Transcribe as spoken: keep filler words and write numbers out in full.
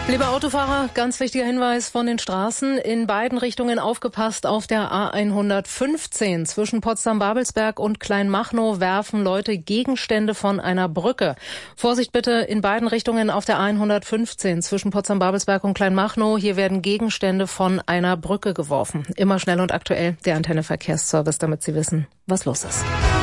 Liebe Autofahrer, ganz wichtiger Hinweis von den Straßen. In beiden Richtungen aufgepasst auf der A hundertfünfzehn. Zwischen Potsdam-Babelsberg und Kleinmachnow werfen Leute Gegenstände von einer Brücke. Vorsicht bitte in beiden Richtungen auf der A hundertfünfzehn. Zwischen Potsdam-Babelsberg und Kleinmachnow. Hier werden Gegenstände von einer Brücke geworfen. Immer schnell und aktuell der Antenne Verkehrsservice, damit Sie wissen, was los ist.